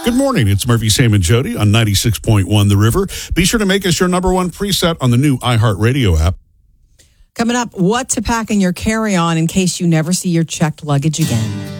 Good morning. It's Murphy, Sam, and Jody on 96.1 The River. Be sure to make us your number one preset on the new iHeartRadio app. Coming up, what to pack in your carry-on in case you never see your checked luggage again.